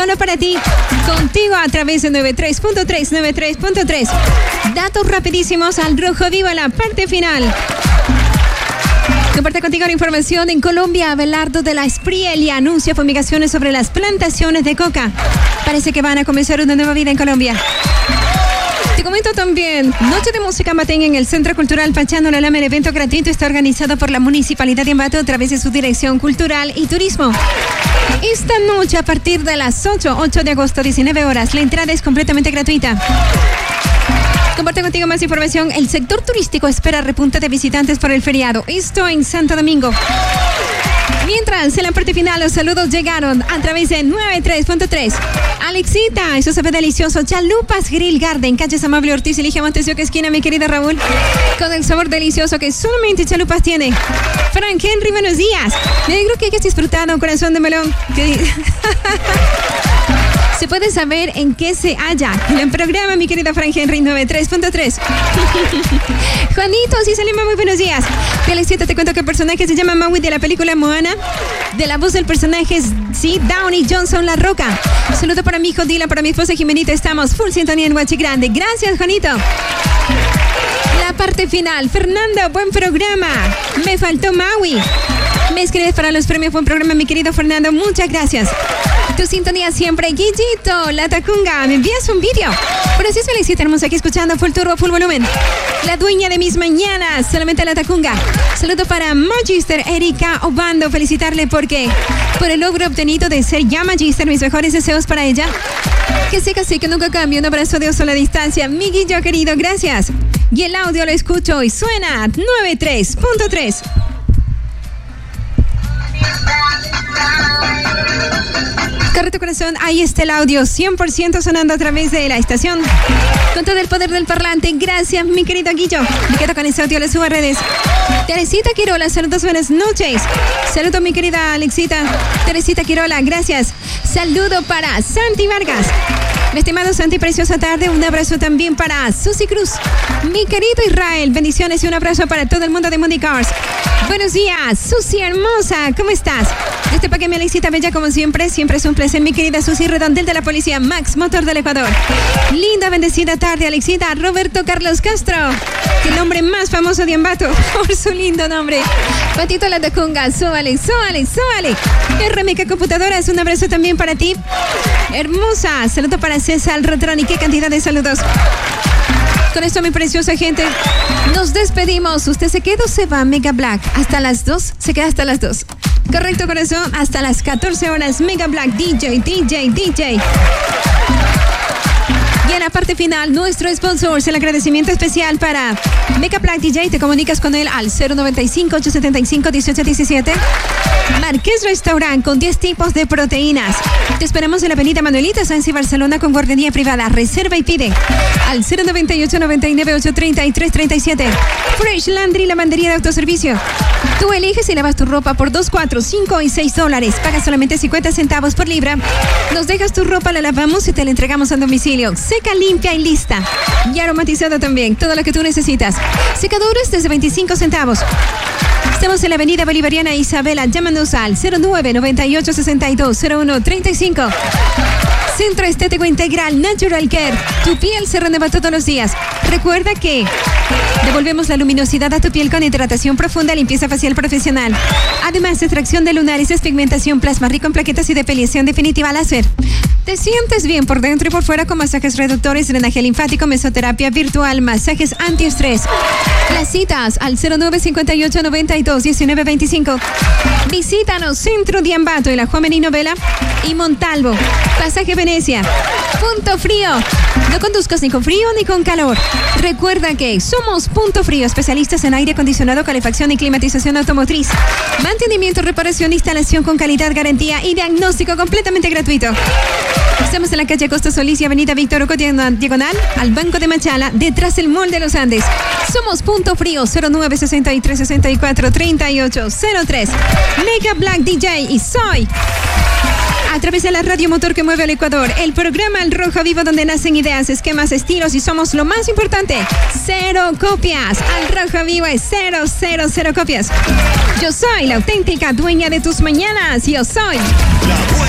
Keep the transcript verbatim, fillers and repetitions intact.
solo para ti, contigo a través de noventa y tres punto tres, noventa y tres punto tres. Datos rapidísimos al Rojo Vivo en la parte final. Comparte contigo la información. En Colombia, Abelardo de la Espriel anuncia fumigaciones sobre las plantaciones de coca. Parece que van a comenzar una nueva vida en Colombia. Te comento también, Noche de Música Ambateña en el Centro Cultural Pachano Lalama. El evento gratuito está organizado por la Municipalidad de Ambato a través de su Dirección Cultural y Turismo. Esta noche a partir de las ocho, ocho de agosto, diecinueve horas, la entrada es completamente gratuita. Comparto contigo más información. El sector turístico espera repunte de visitantes por el feriado. Esto en Santo Domingo. Mientras, en la parte final, los saludos llegaron a través de noventa y tres punto tres. Alexita, eso se ve delicioso. Chalupas Grill Garden, calle Amable Ortiz, Elige Montesio, esquina, mi querida Raúl. Con el sabor delicioso que solamente Chalupas tiene. Frank Henry, buenos días. Me alegro que hayas disfrutado un corazón de melón. Se puede saber en qué se halla en el programa, mi querida Frank Henry, noventa y tres punto tres. Juanito, sí, salimos, muy buenos días. Felicita, te cuento que el personaje se llama Maui de la película Moana. De la voz del personaje es, sí, Downey Johnson La Roca. Un saludo para mi hijo Dylan, para mi esposa Jimenita. Estamos full sintonía en Huachi Grande. Gracias, Juanito. La parte final. Fernando, buen programa. Me faltó Maui. Me escribes para los premios. Buen programa, mi querido Fernando. Muchas gracias. Tu sintonía siempre, Guillito, La Tacunga, me envías un vídeo. Por así felicitarnos aquí escuchando Full Turbo, Full Volumen. La dueña de mis mañanas, solamente La Tacunga. Saludo para Magister Erika Obando, felicitarle porque por el logro obtenido de ser ya Magister, mis mejores deseos para ella. Que sé que sí, que nunca cambie. Un abrazo de oso a la distancia. Mi Guillo querido, gracias. Y el audio lo escucho y suena noventa y tres punto tres. Corre tu corazón, ahí está el audio cien por ciento sonando a través de la estación con todo el poder del parlante. Gracias, mi querido Guillo. Me quedo con ese audio, le subo a redes. Teresita Quirola, saludos, buenas noches. Saludo, mi querida Alexita. Teresita Quirola, gracias. Saludo para Santi Vargas. Mi estimado Santi, preciosa tarde. Un abrazo también para Susi Cruz. Mi querido Israel, bendiciones y un abrazo para todo el mundo de Mundi Cars. Buenos días, Susi hermosa, ¿cómo estás? Este pa' que me Alexita bella como siempre, siempre es un placer, mi querida Susi Redondel de la Policía, Max Motor del Ecuador. Linda, bendecida tarde, Alexita. Roberto Carlos Castro, el hombre más famoso de Ambato, por su lindo nombre. Patito La Tacunga, súbale, súbale, súbale. R M K Computadoras, un abrazo también para ti. Hermosa, saludo para César Retroni, qué cantidad de saludos. Con esto, mi preciosa gente, nos despedimos. ¿Usted se queda o se va? Mega Black, hasta las dos, se queda hasta las dos. Correcto, corazón, hasta las catorce horas, Mega Black, D J, D J, D J. Y en la parte final, nuestro sponsor, el agradecimiento especial para Mega Black D J. Te comunicas con él al cero noventa y cinco, ochocientos setenta y cinco, dieciocho diecisiete. Marqués Restaurant con diez tipos de proteínas. Te esperamos en la avenida Manuelita Sáenz y Barcelona con guardería privada. Reserva y pide al cero noventa y ocho, noventa y nueve, ochocientos treinta y tres treinta y siete. Fresh Landry, lavandería de autoservicio. Tú eliges y lavas tu ropa por dos, cuatro, cinco y seis dólares. Pagas solamente cincuenta centavos por libra. Nos dejas tu ropa, la lavamos y te la entregamos a domicilio. Seca, limpia y lista. Y aromatizada también. Todo lo que tú necesitas. Secadores desde veinticinco centavos. Estamos en la avenida Bolivariana Isabela. Llámanos al cero nueve, noventa y ocho, sesenta y dos, cero uno, treinta y cinco. Centro Estético Integral Natural Care. Tu piel se renueva todos los días. Recuerda que devolvemos la luminosidad a tu piel con hidratación profunda, limpieza facial profesional. Además, extracción de lunares, despigmentación, plasma rico en plaquetas y depilación definitiva láser. Te sientes bien por dentro y por fuera con masajes reductores, drenaje linfático, mesoterapia virtual, masajes antiestrés. Las citas al cero nueve, cincuenta y ocho, noventa y dos, diecinueve veinticinco. Visítanos, Centro de Ambato y la Juan Menino Vela y Montalvo. Pasaje Venecia. Punto Frío. No conduzcas ni con frío ni con calor. Recuerda que somos Punto Frío, especialistas en aire acondicionado, calefacción y climatización automotriz. Mantenimiento, reparación, instalación con calidad, garantía y diagnóstico completamente gratuito. Estamos en la calle Costa Solís y avenida Víctor Hugo, diagonal al Banco de Machala, detrás del Mall de los Andes. Somos Punto Frío, cero nueve, sesenta y tres, sesenta y cuatro, treinta y ocho, cero tres. Mega Black D J y soy a través de la radio motor que mueve al Ecuador, el programa El Rojo Vivo, donde nacen ideas, esquemas, estilos y somos lo más importante, cero copias. Al Rojo Vivo es cero, cero, cero copias. Yo soy la auténtica dueña de tus mañanas. Yo soy la